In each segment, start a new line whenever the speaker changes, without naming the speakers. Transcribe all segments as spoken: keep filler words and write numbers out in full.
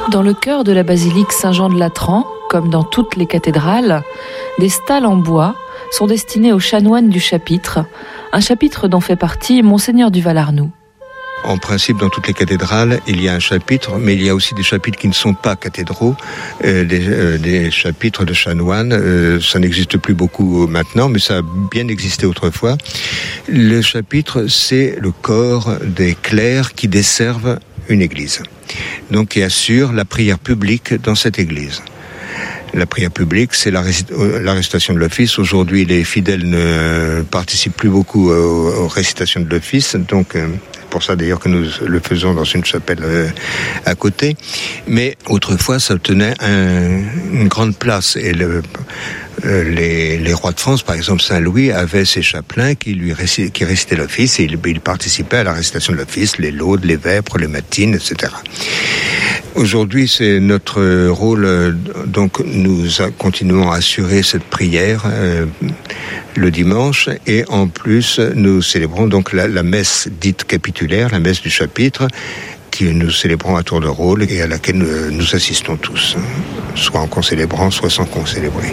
Dans le chœur de la basilique Saint-Jean de Latran, comme dans toutes les cathédrales, des stalles en bois sont destinées aux chanoines du chapitre, un chapitre dont fait partie Monseigneur du Val-Arnoux.
En principe, dans toutes les cathédrales, il y a un chapitre, mais il y a aussi des chapitres qui ne sont pas cathédraux, euh, des, euh, des chapitres de chanoines. Euh, ça n'existe plus beaucoup maintenant, mais ça a bien existé autrefois. Le chapitre, c'est le corps des clercs qui desservent une église, donc qui assure la prière publique dans cette église. La prière publique, c'est la, récit- la récitation de l'office. Aujourd'hui, les fidèles ne participent plus beaucoup aux, aux récitations de l'office, donc euh, c'est pour ça d'ailleurs que nous le faisons dans une chapelle euh, à côté. Mais autrefois, ça tenait un, une grande place. Et le, euh, les, les rois de France, par exemple Saint-Louis, avait ses chapelains qui lui récitaient, qui récitaient l'office, et il, il participait à la récitation de l'office, les laudes, les vêpres, les matines, et cetera. Aujourd'hui, c'est notre rôle, donc nous continuons à assurer cette prière euh, le dimanche, et en plus nous célébrons donc la, la messe dite capitulaire, la messe du chapitre, que nous célébrons à tour de rôle et à laquelle nous, nous assistons tous, soit en concélébrant, soit sans concélébrer.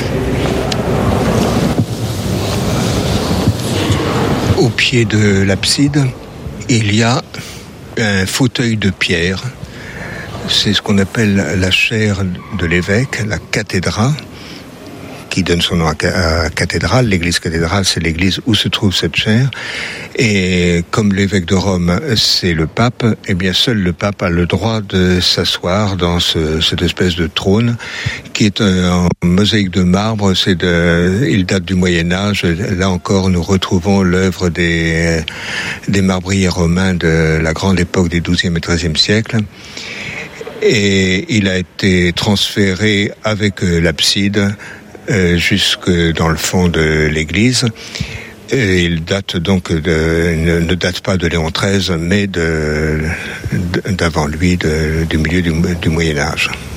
Au pied de l'abside, il y a un fauteuil de pierre. C'est ce qu'on appelle la chaire de l'évêque, la cathédra, qui donne son nom à, à cathédrale. L'église cathédrale, c'est l'église où se trouve cette chaire. Et comme l'évêque de Rome, c'est le pape, eh bien seul le pape a le droit de s'asseoir dans ce, cette espèce de trône qui est en mosaïque de marbre. C'est de, il date du Moyen-Âge. Là encore, nous retrouvons l'œuvre des, des marbriers romains de la grande époque des douzième et treizième siècles. Et il a été transféré avec l'abside euh, jusque dans le fond de l'église. Et il date donc de, ne, ne date pas de Léon treize, mais de, de, d'avant lui, de, du milieu du, du Moyen-Âge.